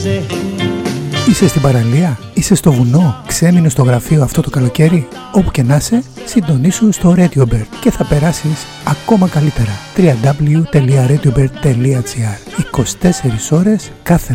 Είσαι στην παραλία, είσαι στο βουνό, ξέμεινε στο γραφείο αυτό το καλοκαίρι. Όπου και να είσαι, συντονίσου στο Radio Bird και θα περάσεις ακόμα καλύτερα. www.radiobird.gr 24 ώρες κάθε